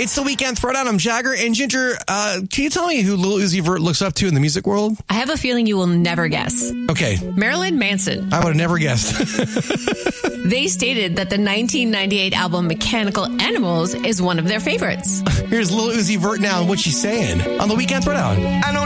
It's the Weekend Throwdown. I'm Jagger. And Ginger, can you tell me who Lil Uzi Vert looks up to in the music world? I have a feeling you will never guess. Okay. Marilyn Manson. I would have never guessed. They stated that the 1998 album Mechanical Animals is one of their favorites. Here's Lil Uzi Vert now and what she's saying on the Weekend Throwdown. I know